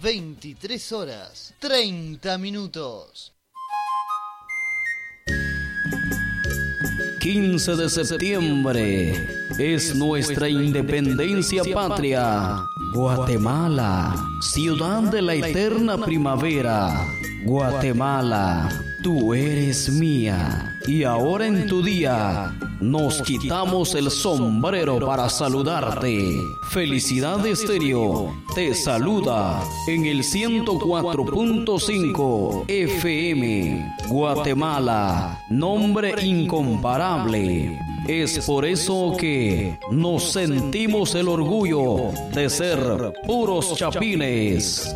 23 horas 30 minutos. 15 de septiembre es nuestra independencia patria. Guatemala, ciudad de la eterna primavera. Guatemala, tú eres mía. Y ahora en tu día nos quitamos el sombrero para saludarte. Felicidad Estéreo te saluda en el 104.5 FM. Guatemala, nombre incomparable. Es por eso que nos sentimos el orgullo de ser puros chapines.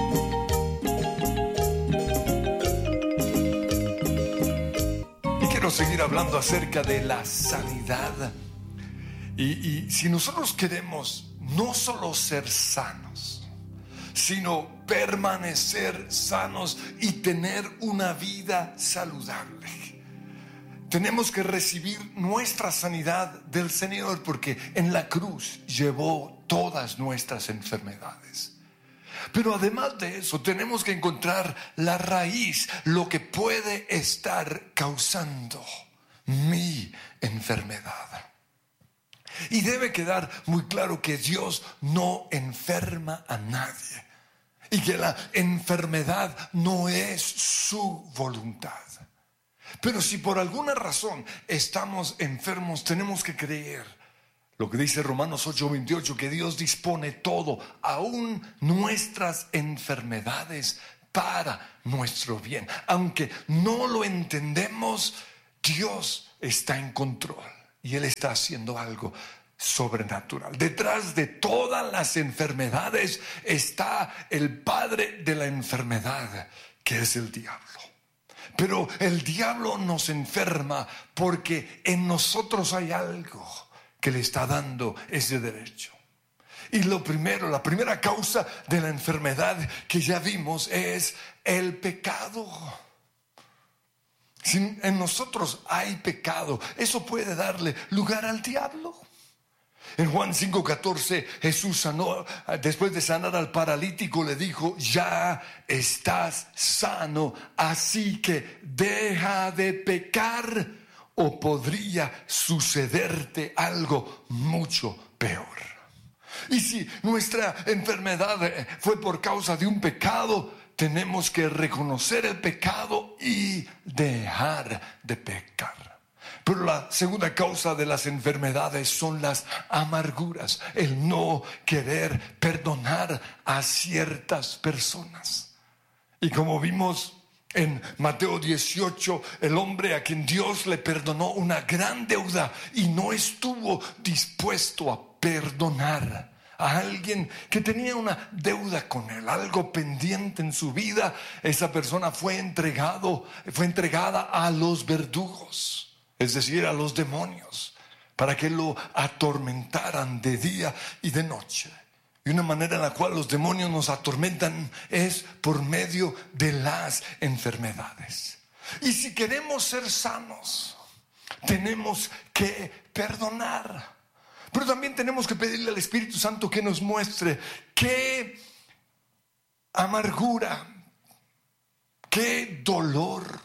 Seguir hablando acerca de la sanidad y si nosotros queremos no solo ser sanos, sino permanecer sanos y tener una vida saludable, tenemos que recibir nuestra sanidad del Señor, porque en la cruz llevó todas nuestras enfermedades. Pero además de eso, tenemos que encontrar la raíz, lo que puede estar causando mi enfermedad. Y debe quedar muy claro que Dios no enferma a nadie y que la enfermedad no es su voluntad. Pero si por alguna razón estamos enfermos, tenemos que creer lo que dice Romanos 8:28, que Dios dispone todo, aún nuestras enfermedades, para nuestro bien. Aunque no lo entendemos, Dios está en control y Él está haciendo algo sobrenatural. Detrás de todas las enfermedades está el padre de la enfermedad, que es el diablo. Pero el diablo nos enferma porque en nosotros hay algo que le está dando ese derecho. Y la primera causa de la enfermedad que ya vimos es el pecado. Si en nosotros hay pecado, eso puede darle lugar al diablo. En Juan 5:14, Jesús sanó, después de sanar al paralítico, le dijo: ya estás sano, así que deja de pecar, o podría sucederte algo mucho peor. Y si nuestra enfermedad fue por causa de un pecado, tenemos que reconocer el pecado y dejar de pecar. Pero la segunda causa de las enfermedades son las amarguras, el no querer perdonar a ciertas personas. Y como vimos en Mateo 18, el hombre a quien Dios le perdonó una gran deuda y no estuvo dispuesto a perdonar a alguien que tenía una deuda con él, algo pendiente en su vida, esa persona fue entregada a los verdugos, es decir, a los demonios, para que lo atormentaran de día y de noche. Y una manera en la cual los demonios nos atormentan es por medio de las enfermedades. Y si queremos ser sanos, tenemos que perdonar. Pero también tenemos que pedirle al Espíritu Santo que nos muestre qué amargura, qué dolor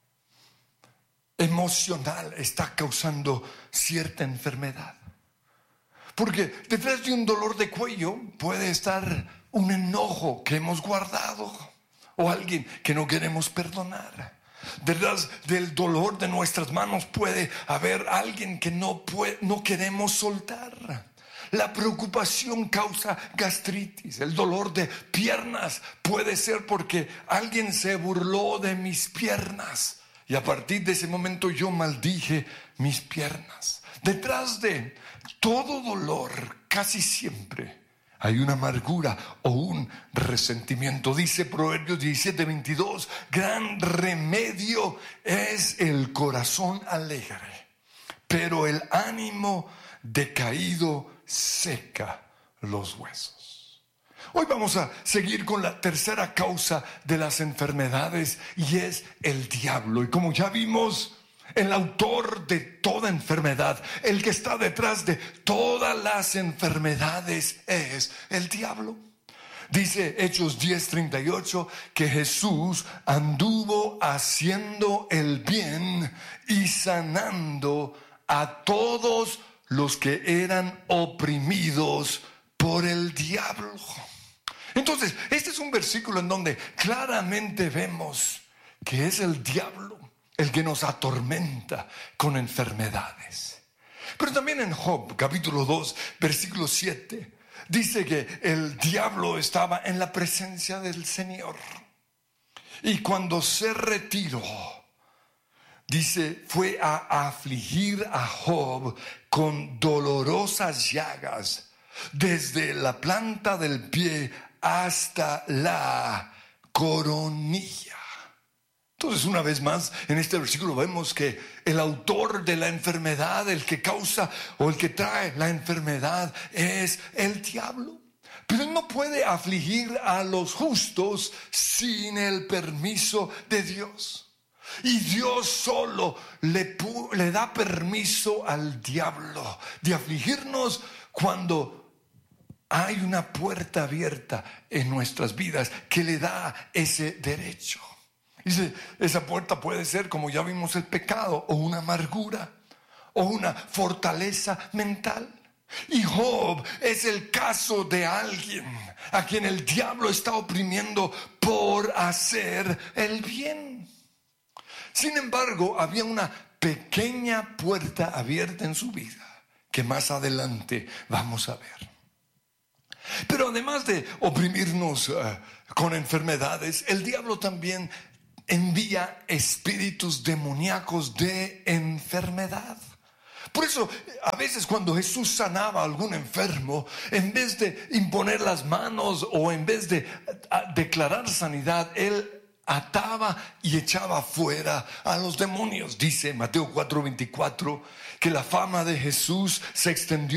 emocional está causando cierta enfermedad. Porque detrás de un dolor de cuello puede estar un enojo que hemos guardado o alguien que no queremos perdonar. Detrás del dolor de nuestras manos puede haber alguien que no queremos soltar. La preocupación causa gastritis. El dolor de piernas puede ser porque alguien se burló de mis piernas y a partir de ese momento yo maldije mis piernas. Detrás de todo dolor, casi siempre hay una amargura o un resentimiento. Dice Proverbios 17:22, gran remedio es el corazón alegre, pero el ánimo decaído seca los huesos. Hoy vamos a seguir con la tercera causa de las enfermedades, y es el diablo. Y como ya vimos, el autor de toda enfermedad, el que está detrás de todas las enfermedades, es el diablo. Dice Hechos 10:38 que Jesús anduvo haciendo el bien y sanando a todos los que eran oprimidos por el diablo. Entonces, este es un versículo en donde claramente vemos que es el diablo el que nos atormenta con enfermedades. Pero también en Job, capítulo 2, versículo 7, dice que el diablo estaba en la presencia del Señor. Y cuando se retiró, dice, fue a afligir a Job con dolorosas llagas, desde la planta del pie hasta la coronilla. Entonces, una vez más, en este versículo vemos que el autor de la enfermedad, el que causa o el que trae la enfermedad, es el diablo. Pero él no puede afligir a los justos sin el permiso de Dios. Y Dios solo le da permiso al diablo de afligirnos cuando hay una puerta abierta en nuestras vidas que le da ese derecho. Dice, esa puerta puede ser, como ya vimos, el pecado o una amargura o una fortaleza mental. Y Job es el caso de alguien a quien el diablo está oprimiendo por hacer el bien. Sin embargo, había una pequeña puerta abierta en su vida que más adelante vamos a ver. Pero además de oprimirnos con enfermedades, el diablo también envía espíritus demoníacos de enfermedad. Por eso, a veces cuando Jesús sanaba a algún enfermo, en vez de imponer las manos o en vez de declarar sanidad, él ataba y echaba fuera a los demonios. Dice Mateo 4:24 que la fama de Jesús se extendió